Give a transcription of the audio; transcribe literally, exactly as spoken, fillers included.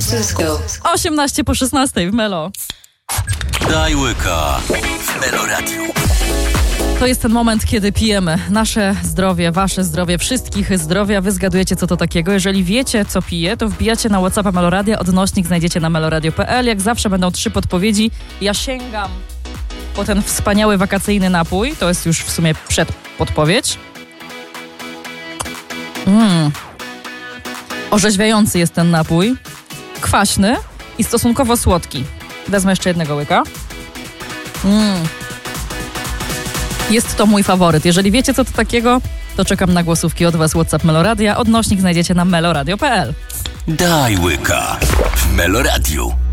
osiemnaście po szesnastej w Melo. Daj łyka w Melo Radio. To jest ten moment, kiedy pijemy nasze zdrowie, wasze zdrowie, wszystkich zdrowia. Wy zgadujecie, co to takiego. Jeżeli wiecie, co pije, to wbijacie na WhatsAppa Meloradia. Odnośnik znajdziecie na meloradio kropka p l. Jak zawsze będą trzy podpowiedzi. Ja sięgam po ten wspaniały wakacyjny napój. To jest już w sumie przedpodpowiedź. Mm. Orzeźwiający jest ten napój. Kwaśny i stosunkowo słodki. Wezmę jeszcze jednego łyka. Mm. Jest to mój faworyt. Jeżeli wiecie, co to takiego, to czekam na głosówki od was. WhatsApp Meloradia. Odnośnik znajdziecie na meloradio kropka p l. Daj łyka w Melo Radio.